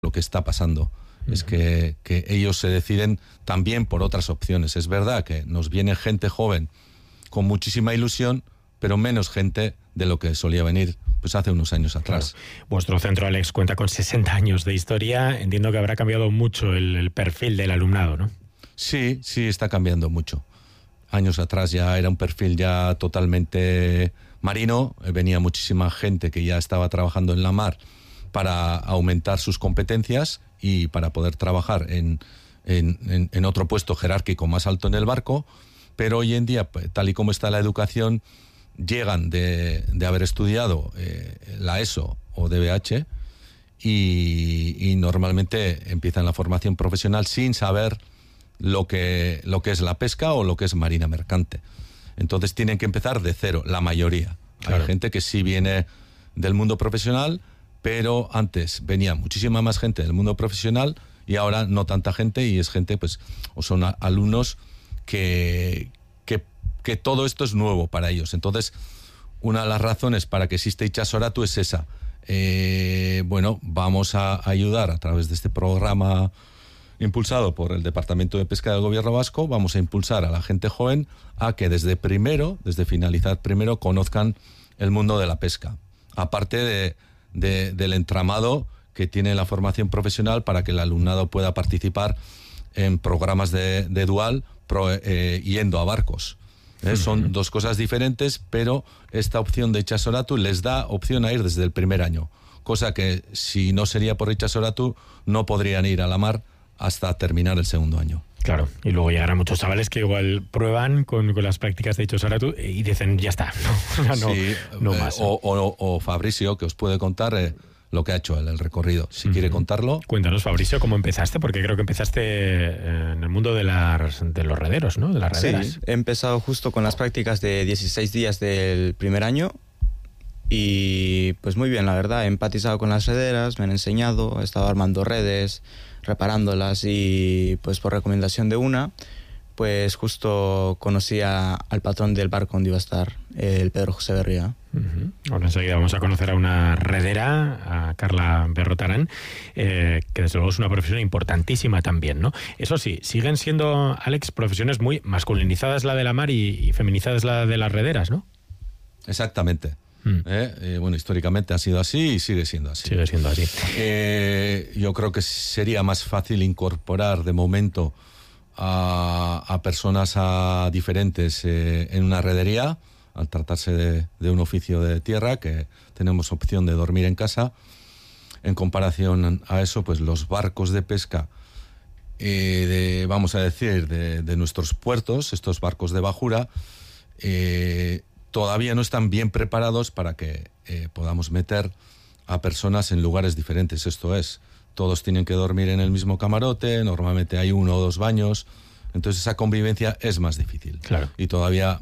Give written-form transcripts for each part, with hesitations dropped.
lo que está pasando. Es que ellos se deciden también por otras opciones. Es verdad que nos viene gente joven con muchísima ilusión, pero menos gente de lo que solía venir pues hace unos años atrás. Claro. Vuestro centro, Alex, cuenta con 60 años de historia. Entiendo que habrá cambiado mucho el perfil del alumnado, ¿no? Sí, está cambiando mucho. Años atrás ya era un perfil ya totalmente marino. Venía muchísima gente que ya estaba trabajando en la mar para aumentar sus competencias y para poder trabajar en otro puesto jerárquico más alto en el barco. Pero hoy en día, tal y como está la educación, llegan de haber estudiado la ESO o DBH y normalmente empiezan la formación profesional sin saber lo que es la pesca o lo que es marina mercante. Entonces tienen que empezar de cero, la mayoría. Claro. Hay gente que sí viene del mundo profesional, pero antes venía muchísima más gente del mundo profesional y ahora no tanta gente, y es gente, pues, o son alumnos que todo esto es nuevo para ellos. Entonces, una de las razones para que exista Itsasoratu es esa. Vamos a ayudar a través de este programa impulsado por el Departamento de Pesca del Gobierno Vasco, vamos a impulsar a la gente joven a que desde finalizar primero, conozcan el mundo de la pesca. Aparte del entramado que tiene la formación profesional para que el alumnado pueda participar en programas de dual yendo a barcos. Son dos cosas diferentes, pero esta opción de Itsasoratu les da opción a ir desde el primer año, cosa que si no sería por Itsasoratu no podrían ir a la mar hasta terminar el segundo año. Claro, y luego llegarán muchos chavales que igual prueban con las prácticas de Itsasoratu y dicen, ya está, no más. O Fabricio, que os puede contar lo que ha hecho el recorrido, si quiere contarlo. Cuéntanos, Fabricio, ¿cómo empezaste? Porque creo que empezaste en el mundo de los rederos, ¿no? De las rederas. Sí, he empezado justo con las prácticas de 16 días del primer año y pues muy bien, la verdad. He empatizado con las rederas, me han enseñado, he estado armando redes, reparándolas y pues por recomendación de una, pues justo conocí al patrón del barco donde iba a estar, el Pedro José Berría. Ahora enseguida vamos a conocer a una redera, a Carla Berrotarán, que desde luego es una profesión importantísima también, ¿no? Eso sí, siguen siendo, Alex, profesiones muy masculinizadas la de la mar y feminizadas la de las rederas, ¿no? Exactamente. Históricamente ha sido así y sigue siendo así. Sigue siendo así. Yo creo que sería más fácil incorporar de momento a personas diferentes en una redería, al tratarse de un oficio de tierra, que tenemos opción de dormir en casa. En comparación a eso, pues los barcos de pesca, vamos a decir, de nuestros puertos, estos barcos de bajura, todavía no están bien preparados para que podamos meter a personas en lugares diferentes. Esto es, todos tienen que dormir en el mismo camarote, normalmente hay 1 o 2 baños, entonces esa convivencia es más difícil. Claro. Y todavía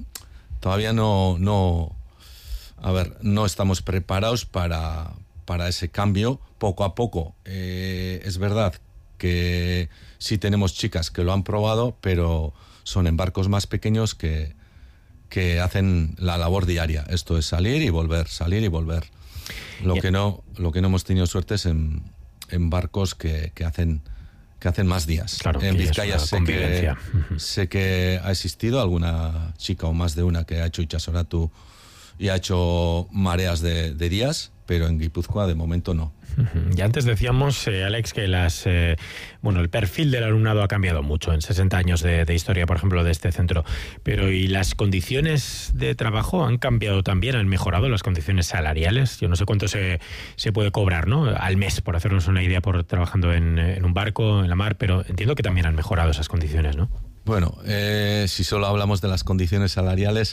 no estamos preparados para ese cambio. Poco a poco, es verdad que sí tenemos chicas que lo han probado, pero son en barcos más pequeños que hacen la labor diaria. Esto es salir y volver. Lo que no hemos tenido suerte es en barcos que hacen más días. Claro, en Vizcaya sé que ha existido alguna chica o más de una que ha hecho Itsasoratu y ha hecho mareas de días, pero en Guipúzcoa de momento no. Y antes decíamos, Alex, que el perfil del alumnado ha cambiado mucho en 60 años de historia, por ejemplo, de este centro. Pero ¿y las condiciones de trabajo han cambiado también? ¿Han mejorado las condiciones salariales? Yo no sé cuánto se puede cobrar, ¿no?, al mes, por hacernos una idea, por trabajando en un barco, en la mar, pero entiendo que también han mejorado esas condiciones, ¿no? Bueno, si solo hablamos de las condiciones salariales,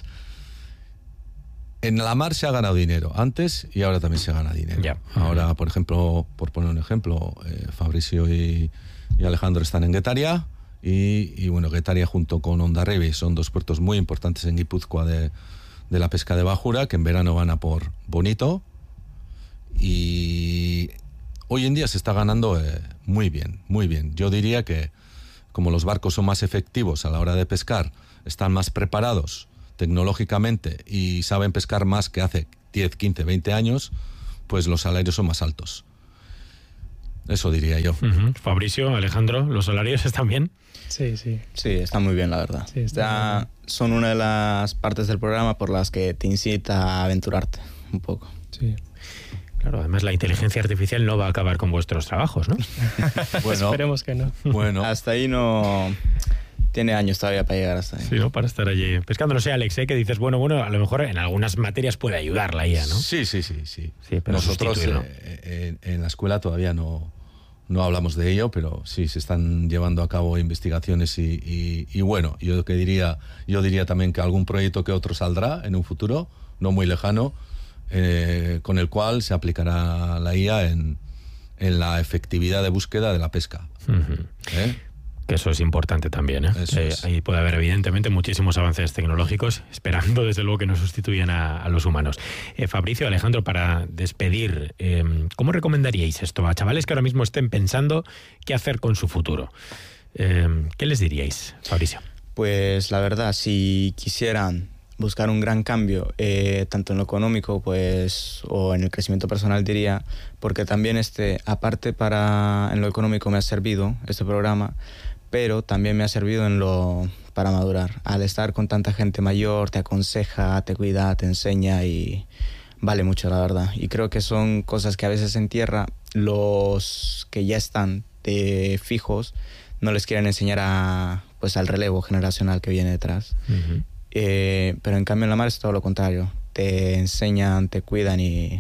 en la mar se ha ganado dinero antes y ahora también se gana dinero. Ya. Ahora, por ejemplo, por poner un ejemplo, Fabricio y Alejandro están en Guetaria y Guetaria junto con Hondarribia son 2 puertos muy importantes en Guipúzcoa de la pesca de bajura, que en verano van a por Bonito, y hoy en día se está ganando muy bien. Yo diría que como los barcos son más efectivos a la hora de pescar, están más preparados tecnológicamente y saben pescar más que hace 10, 15, 20 años, pues los salarios son más altos. Eso diría yo. Fabricio, Alejandro, ¿los salarios están bien? Sí. Sí, está muy bien, la verdad. Sí, está muy son una de las partes del programa por las que te incita a aventurarte un poco. Sí. Claro, además la inteligencia artificial no va a acabar con vuestros trabajos, ¿no? Bueno, Esperemos que no. bueno. Hasta ahí no... Tiene años todavía para llegar hasta ahí. Sí, ¿no? Para estar allí pescando. No sé, Alex, que dices, bueno, a lo mejor en algunas materias puede ayudar la IA, ¿no? Sí. Sí, pero Nosotros sustituirlo. en la escuela todavía no hablamos de ello, pero sí se están llevando a cabo investigaciones y bueno, yo diría también que algún proyecto que otro saldrá en un futuro, no muy lejano, con el cual se aplicará la IA en la efectividad de búsqueda de la pesca. ¿Eh? Que eso es importante también, ¿eh? Eso es. Ahí puede haber evidentemente muchísimos avances tecnológicos, esperando desde luego que no sustituyan a los humanos. Fabricio, Alejandro, para despedir, ¿cómo recomendaríais esto a chavales que ahora mismo estén pensando qué hacer con su futuro? ¿Qué les diríais, Fabricio? Pues la verdad, si quisieran buscar un gran cambio, tanto en lo económico pues o en el crecimiento personal, diría, porque también aparte en lo económico me ha servido este programa, pero también me ha servido para madurar. Al estar con tanta gente mayor, te aconseja, te cuida, te enseña y vale mucho, la verdad. Y creo que son cosas que a veces en tierra los que ya están fijos no les quieren enseñar al relevo generacional que viene detrás. Uh-huh. Pero en cambio en la mar es todo lo contrario. Te enseñan, te cuidan y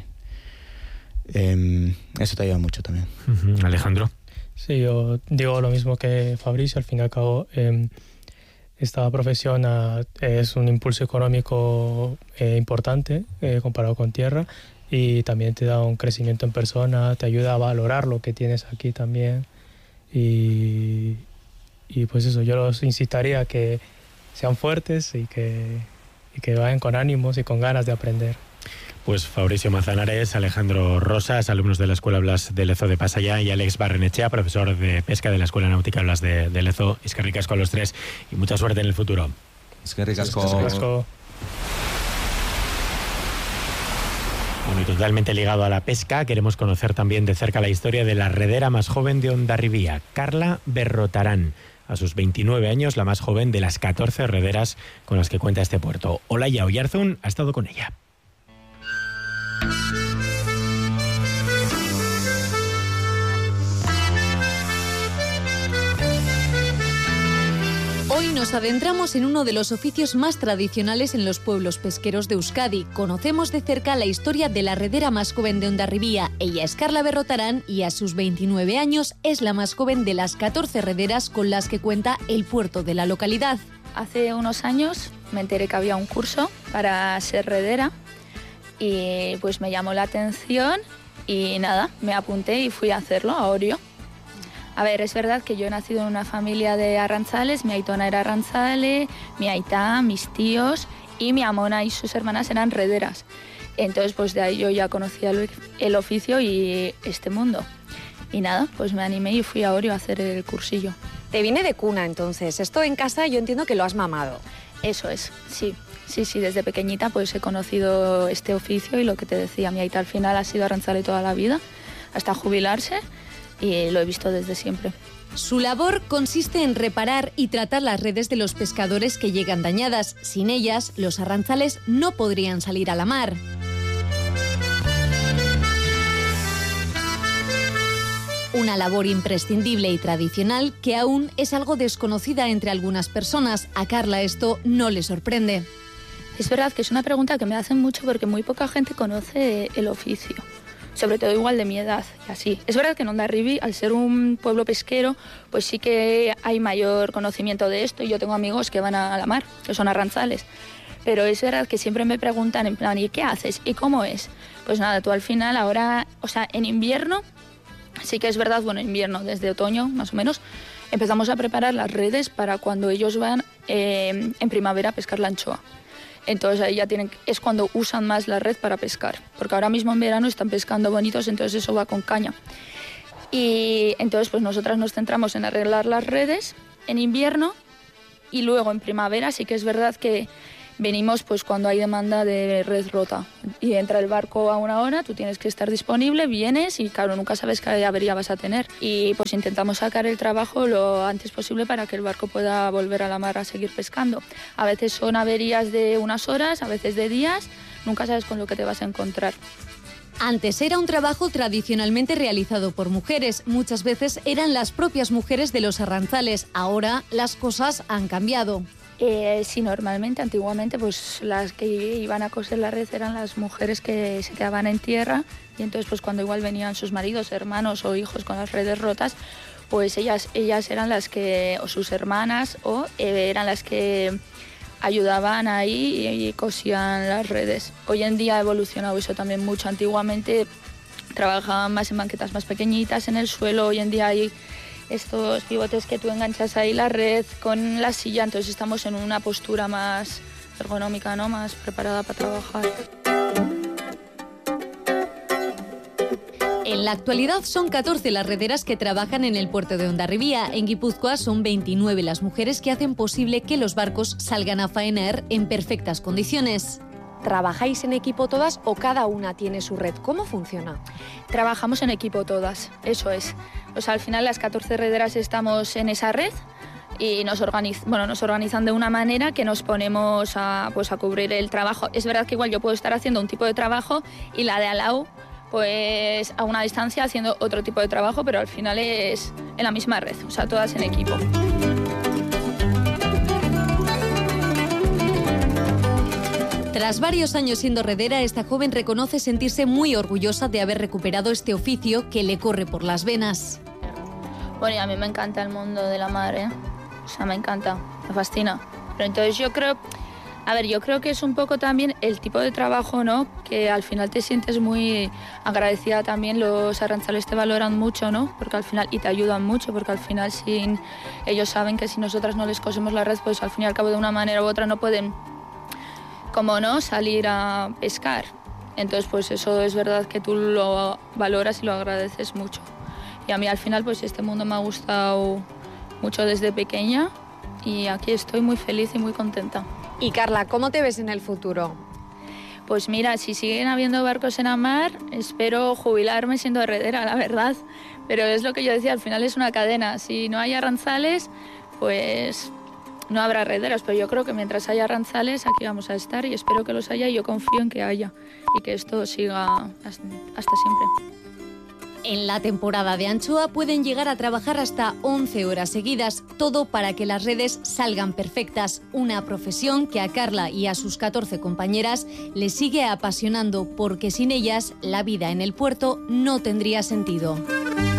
eso te ayuda mucho también. Uh-huh. Alejandro. Sí, yo digo lo mismo que Fabricio. Al fin y al cabo, esta profesión es un impulso económico importante comparado con tierra, y también te da un crecimiento en persona, te ayuda a valorar lo que tienes aquí también. Y pues eso, yo los incitaría a que sean fuertes y que vayan con ánimos y con ganas de aprender. Pues Fabricio Manzanares, Alejandro Rosas, alumnos de la Escuela Blas de Lezo de Pasaya, y Alex Barrenechea, profesor de pesca de la Escuela Náutica Blas de Lezo. Es que ricasco a los tres y mucha suerte en el futuro. Es que ricasco. Bueno, y totalmente ligado a la pesca, queremos conocer también de cerca la historia de la redera más joven de Hondarribía, Carla Berrotarán. A sus 29 años, la más joven de las 14 rederas con las que cuenta este puerto. Olaya Oyarzún ha estado con ella. Hoy nos adentramos en uno de los oficios más tradicionales en los pueblos pesqueros de Euskadi. Conocemos de cerca la historia de la redera más joven de Hondarribía. Ella es Carla Berrotarán y a sus 29 años es la más joven de las 14 rederas con las que cuenta el puerto de la localidad. Hace unos años me enteré que había un curso para ser redera y pues me llamó la atención y nada, me apunté y fui a hacerlo a Orio. A ver, es verdad que yo he nacido en una familia de arrantzales, mi aitona era arrantzale, mi aitá, mis tíos y mi amona y sus hermanas eran rederas. Entonces pues de ahí yo ya conocía el oficio y este mundo. Y nada, pues me animé y fui a Orio a hacer el cursillo. Te viene de cuna entonces, esto en casa yo entiendo que lo has mamado. Eso es, sí, desde pequeñita pues he conocido este oficio y lo que te decía, mi aita al final ha sido arrantzale toda la vida, hasta jubilarse. Y lo he visto desde siempre. Su labor consiste en reparar y tratar las redes de los pescadores que llegan dañadas. Sin ellas, los arrantzales no podrían salir a la mar. Una labor imprescindible y tradicional que aún es algo desconocida entre algunas personas. A Carla esto no le sorprende. Es verdad que es una pregunta que me hacen mucho porque muy poca gente conoce el oficio. Sobre todo igual de mi edad y así. Es verdad que en Hondarribí, al ser un pueblo pesquero, pues sí que hay mayor conocimiento de esto y yo tengo amigos que van a la mar, que son arrantzales. Pero es verdad que siempre me preguntan en plan, ¿y qué haces? ¿Y cómo es? Pues nada, tú al final ahora, o sea, en invierno, sí que es verdad, bueno, invierno, desde otoño más o menos, empezamos a preparar las redes para cuando ellos van en primavera a pescar la anchoa. Entonces ahí ya es cuando usan más la red para pescar, porque ahora mismo en verano están pescando bonitos, entonces eso va con caña. Y entonces pues nosotras nos centramos en arreglar las redes en invierno y luego en primavera sí que es verdad que venimos pues cuando hay demanda de red rota y entra el barco a una hora, tú tienes que estar disponible, vienes y claro, nunca sabes qué avería vas a tener y pues intentamos sacar el trabajo lo antes posible para que el barco pueda volver a la mar a seguir pescando. A veces son averías de unas horas, a veces de días, nunca sabes con lo que te vas a encontrar. Antes era un trabajo tradicionalmente realizado por mujeres. Muchas veces eran las propias mujeres de los arranzales. Ahora las cosas han cambiado. Sí, normalmente, antiguamente, pues las que iban a coser la red eran las mujeres que se quedaban en tierra y entonces pues cuando igual venían sus maridos, hermanos o hijos con las redes rotas, pues ellas eran las que, o sus hermanas, o eran las que ayudaban ahí y cosían las redes. Hoy en día ha evolucionado eso también mucho. Antiguamente trabajaban más en banquetas más pequeñitas, en el suelo. Hoy en día hay estos pivotes que tú enganchas ahí la red con la silla, entonces estamos en una postura más ergonómica, ¿no? Más preparada para trabajar. En la actualidad son 14 las rederas que trabajan en el puerto de Hondarribia. En Guipúzcoa son 29 las mujeres que hacen posible que los barcos salgan a faenar en perfectas condiciones. ¿Trabajáis en equipo todas o cada una tiene su red? ¿Cómo funciona? Trabajamos en equipo todas, eso es. O sea, al final las 14 rederas estamos en esa red y nos organizan de una manera que nos ponemos a cubrir el trabajo. Es verdad que igual yo puedo estar haciendo un tipo de trabajo y la de al lado pues a una distancia haciendo otro tipo de trabajo, pero al final es en la misma red, o sea, todas en equipo. Tras varios años siendo redera, esta joven reconoce sentirse muy orgullosa de haber recuperado este oficio que le corre por las venas. Bueno, y a mí me encanta el mundo de la mar, ¿eh? O sea, me encanta, me fascina. Pero entonces yo creo que es un poco también el tipo de trabajo, ¿no? Que al final te sientes muy agradecida también, los arranzales te valoran mucho, ¿no? Porque al final, y te ayudan mucho, porque al final ellos saben que si nosotras no les cosemos la red, pues al fin y al cabo de una manera u otra no pueden, como no, salir a pescar. Entonces, pues eso es verdad que tú lo valoras y lo agradeces mucho. Y a mí al final, pues este mundo me ha gustado mucho desde pequeña y aquí estoy muy feliz y muy contenta. Y Carla, ¿cómo te ves en el futuro? Pues mira, si siguen habiendo barcos en la mar, espero jubilarme siendo redera, la verdad. Pero es lo que yo decía, al final es una cadena. Si no hay arranzales, pues no habrá rederas. Pero yo creo que mientras haya arranzales, aquí vamos a estar y espero que los haya y yo confío en que haya y que esto siga hasta siempre. En la temporada de anchoa pueden llegar a trabajar hasta 11 horas seguidas, todo para que las redes salgan perfectas. Una profesión que a Carla y a sus 14 compañeras les sigue apasionando, porque sin ellas la vida en el puerto no tendría sentido.